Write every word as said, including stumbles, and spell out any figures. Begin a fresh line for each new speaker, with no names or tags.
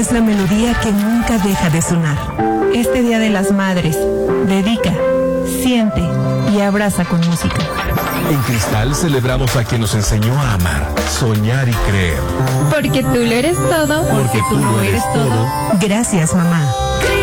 es la melodía que nunca deja de sonar. Este Día de las Madres, dedica, siente y abraza con música.
En Cristal celebramos a quien nos enseñó a amar, soñar y creer.
Porque tú lo eres todo,
porque tú lo eres todo.
Gracias, mamá.